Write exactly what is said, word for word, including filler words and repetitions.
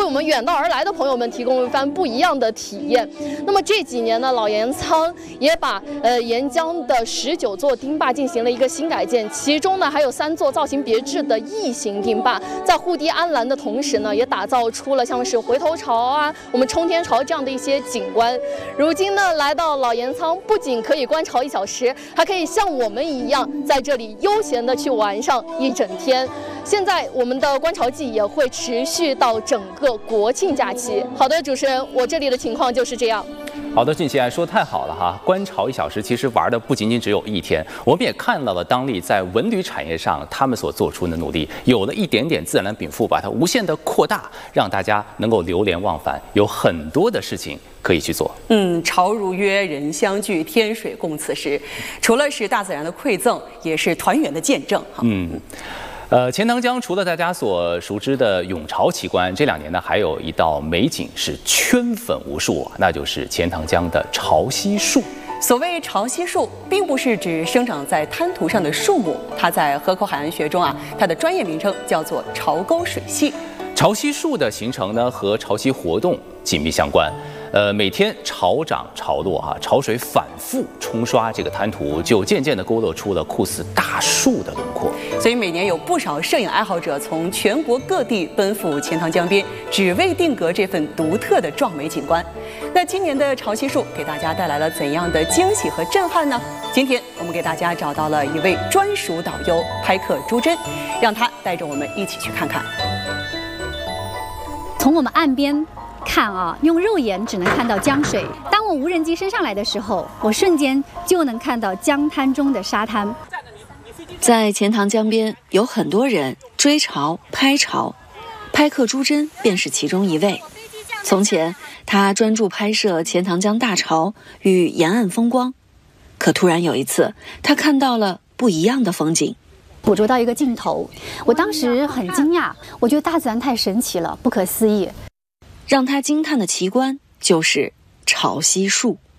为我们远道而来的朋友们提供一番不一样的体验。那么这几年呢，老盐仓也把呃沿江的十九座堤坝进行了一个新改建，其中呢还有三座造型别致的异形堤坝，在护堤安澜的同时呢，也打造出了像是回头潮啊、我们冲天潮这样的一些景观。如今呢，来到老盐仓，不仅可以观潮一小时，还可以像我们一样在这里悠闲的去玩上一整天。现在我们的观潮季也会持续到整个国庆假期。好的，主持人，我这里的情况就是这样。 好的，俊琪说太好了哈！观潮一小时，其实玩的不仅仅只有一天，我们也看到了当地在文旅产业上他们所做出的努力，有了一点点自然的禀赋，把它无限的扩大，让大家能够流连忘返，有很多的事情可以去做。 嗯，潮如约，人相聚，天水共此时，除了是大自然的馈赠，也是团圆的见证。 嗯。呃，钱塘江除了大家所熟知的涌潮奇观，这两年呢还有一道美景是圈粉无数啊，那就是钱塘江的潮汐树。 所谓潮汐树，并不是指生长在滩涂上的树木，它在河口海岸学中啊，它的专业名称叫做潮沟水系。 潮汐树的形成呢，和潮汐活动紧密相关。呃，每天潮涨潮落哈、啊，潮水反复冲刷这个滩涂，就渐渐地勾勒出了酷似大树的轮廓。 所以每年有不少摄影爱好者从全国各地奔赴钱塘江边，只为定格这份独特的壮美景观。那今年的潮汐树给大家带来了怎样的惊喜和震撼呢？今天我们给大家找到了一位专属导游拍客朱珍，让他带着我们一起去看看。 从我们岸边看啊，用肉眼只能看到江水。当我无人机升上来的时候，我瞬间就能看到江滩中的沙滩。 在钱塘江边，有很多人追潮、拍潮，拍客朱珍便是其中一位。从前，他专注拍摄钱塘江大潮与沿岸风光，可突然有一次，他看到了不一样的风景。 捕捉到一个镜头，我当时很惊讶，我觉得大自然太神奇了，不可思议。 让他惊叹的奇观就是潮汐树。